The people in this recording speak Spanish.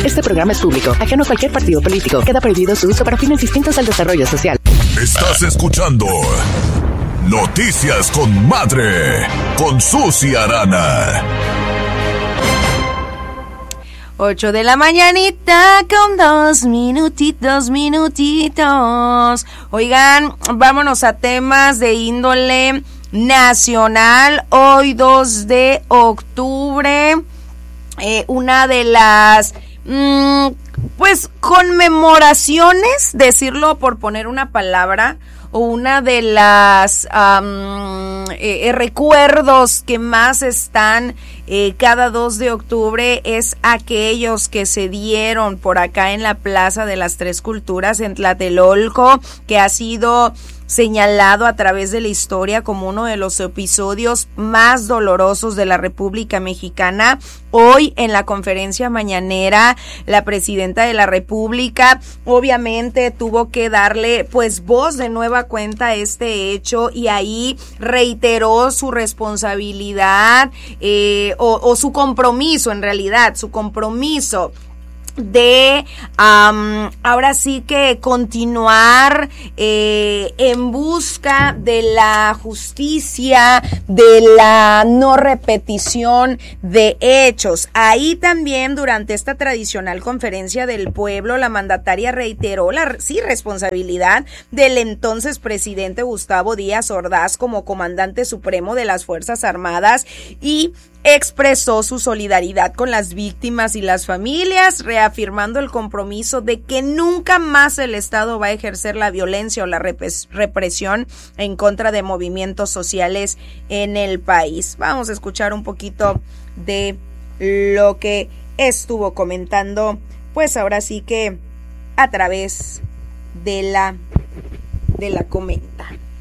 Este programa es público, ajeno a cualquier partido político. Queda prohibido su uso para fines distintos al desarrollo social. Estás escuchando Noticias con Madre, con Susi Arana. 8 de la mañanita con 2 minutitos. Oigan, vámonos a temas de índole nacional. Hoy 2 de octubre, una de las pues conmemoraciones, decirlo por poner una palabra, o una de las recuerdos que más están cada 2 de octubre es aquellos que se dieron por acá en la Plaza de las Tres Culturas en Tlatelolco, que ha sido señalado a través de la historia como uno de los episodios más dolorosos de la República Mexicana. Hoy en la conferencia mañanera, la presidenta de la República obviamente tuvo que darle pues voz de nueva cuenta a este hecho, y ahí reiteró su responsabilidad o su compromiso, en realidad, su compromiso de ahora sí que continuar en busca de la justicia, de la no repetición de hechos. Ahí también, durante esta tradicional conferencia del pueblo, la mandataria reiteró la responsabilidad del entonces presidente Gustavo Díaz Ordaz como comandante supremo de las Fuerzas Armadas, y expresó su solidaridad con las víctimas y las familias, reafirmando el compromiso de que nunca más el Estado va a ejercer la violencia o la represión en contra de movimientos sociales en el país. Vamos a escuchar un poquito de lo que estuvo comentando, pues ahora sí que a través de la comenta.